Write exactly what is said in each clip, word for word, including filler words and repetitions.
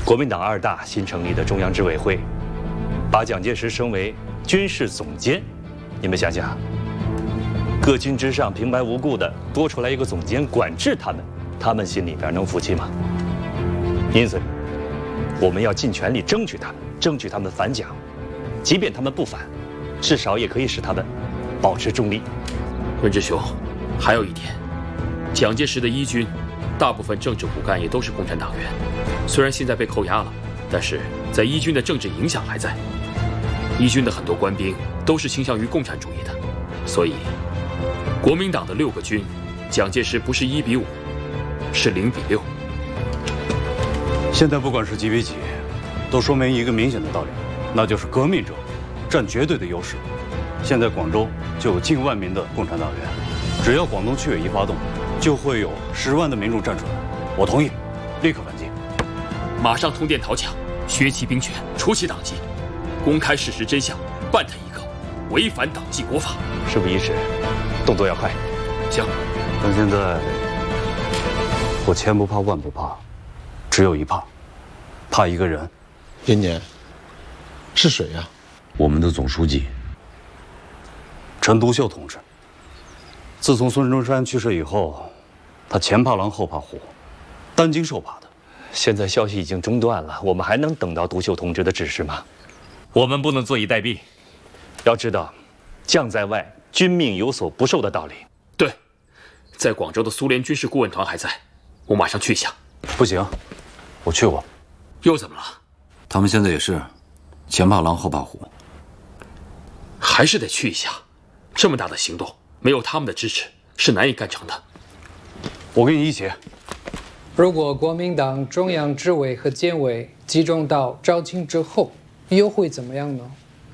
国民党二大新成立的中央执委会，把蒋介石升为军事总监。你们想想，各军之上平白无故的多出来一个总监管制他们，他们心里边能服气吗？因此，我们要尽全力争取他们，争取他们反蒋。即便他们不反，至少也可以使他们保持中立。 文之兄，还有一点，蒋介石的一军。 大部分政治骨干也都是共产党员，虽然现在被扣押了，但是在一军的政治影响还在。一军的很多官兵都是倾向于共产主义的，所以国民党的六个军，蒋介石不是一比五，是零比六。 现在不管是几比几，都说明一个明显的道理，那就是革命者占绝对的优势。现在广州就有近万名的共产党员，只要广东区委一发动。 就会有十万的民众站出来，我同意，立刻反击， 马上通电讨蒋，削其兵权，除其党籍，公开事实真相，办他一个违反党纪国法。 事不宜迟，动作要快。 行。 但现在我千不怕万不怕，只有一怕，怕一个人。 延年，是谁呀？ 我们的总书记陈独秀同志。 自从孙中山去世以后，他前怕狼后怕虎，担惊受怕的。 现在消息已经中断了，我们还能等到独秀同志的指示吗？我们不能坐以待毙。要知道，将在外，君命有所不受的道理。 对，在广州的苏联军事顾问团还在，我马上去一下。 不行，我去过。 又怎么了？ 他们现在也是前怕狼后怕虎， 还是得去一下。这么大的行动。 没有他们的支持是难以干成的。 我跟你一起。 如果国民党中央执委和监委集中到肇庆之后，又会怎么样呢？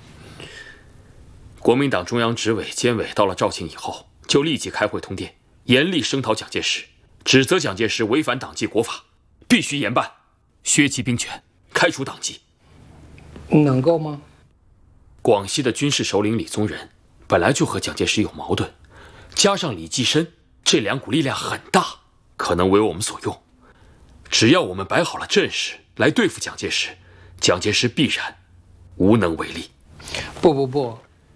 国民党中央执委、监委到了肇庆以后，就立即开会通电，严厉声讨蒋介石，指责蒋介石违反党纪国法，必须严办，削其兵权，开除党籍。 能够吗？ 广西的军事首领李宗仁本来就和蒋介石有矛盾。 加上李济深，这两股力量很大，可能为我们所用。只要我们摆好了阵势来对付蒋介石，蒋介石必然无能为力。 不不不，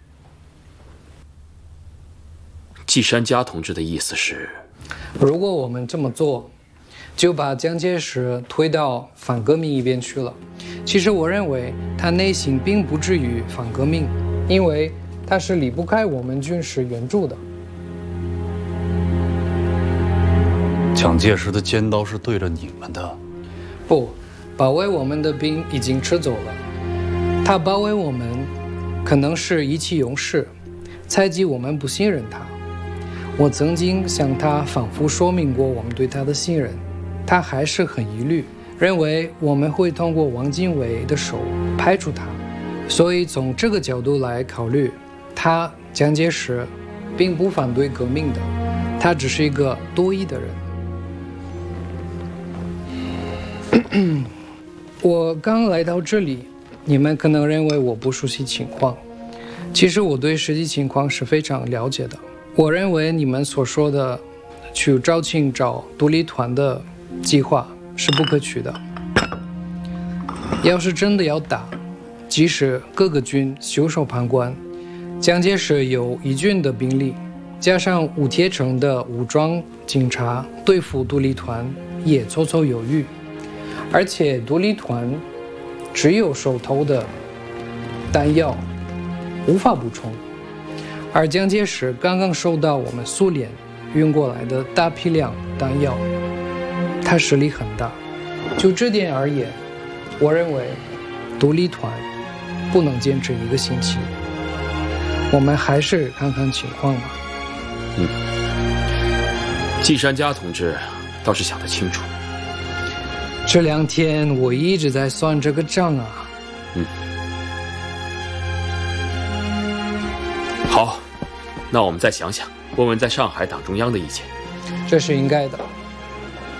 季山家同志的意思是， 如果我们这么做，就把蒋介石推到反革命一边去了。其实我认为他内心并不至于反革命，因为他是离不开我们军事援助的。 蒋介石的尖刀是对着你们的， 不，包围我们的兵已经吃走了。他包围我们，可能是意气用事，猜忌我们不信任他。我曾经向他反复说明过我们对他的信任，他还是很疑虑，认为我们会通过汪精卫的手排除他。所以从这个角度来考虑，他蒋介石并不反对革命的，他只是一个多疑的人。 我刚来到这里，你们可能认为我不熟悉情况，其实我对实际情况是非常了解的。我认为你们所说的去肇庆找独立团的计划是不可取的。要是真的要打，即使各个军袖手旁观，蒋介石有一军的兵力，加上武铁城的武装警察对付独立团也绰绰有余。 而且独立团只有手头的弹药，无法补充。而蒋介石刚刚收到我们苏联运过来的大批量弹药，他实力很大。就这点而言，我认为独立团不能坚持一个星期。我们还是看看情况吧。 嗯，季山家同志倒是想得清楚。 这两天我一直在算这个账啊。 嗯，好，那我们再想想，问问在上海党中央的意见。 这是应该的。